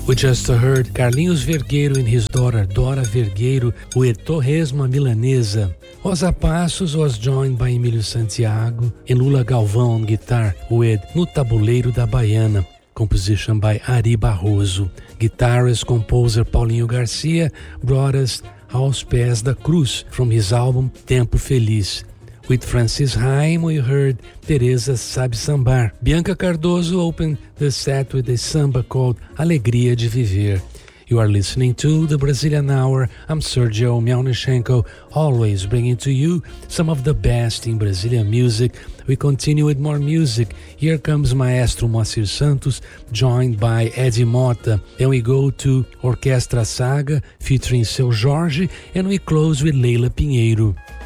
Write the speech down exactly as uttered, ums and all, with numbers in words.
We just heard Carlinhos Vergueiro and his daughter Dora Vergueiro with Torresmo Milanesa. Rosa Passos was joined by Emílio Santiago and Lula Galvão on guitar with No Tabuleiro da Baiana, composition by Ari Barroso. Guitarist composer Paulinho Garcia brought us Aos Pés da Cruz from his album Tempo Feliz. With Francis Haim, we heard Teresa Sabe Sambar. Bianca Cardoso opened the set with a samba called Alegria de Viver. You are listening to The Brazilian Hour. I'm Sergio Melnichenko, always bringing to you some of the best in Brazilian music. We continue with more music. Here comes Maestro Moacir Santos, joined by Eddie Mota. Then we go to Orquestra Saga, featuring Seu Jorge, and we close with Leila Pinheiro.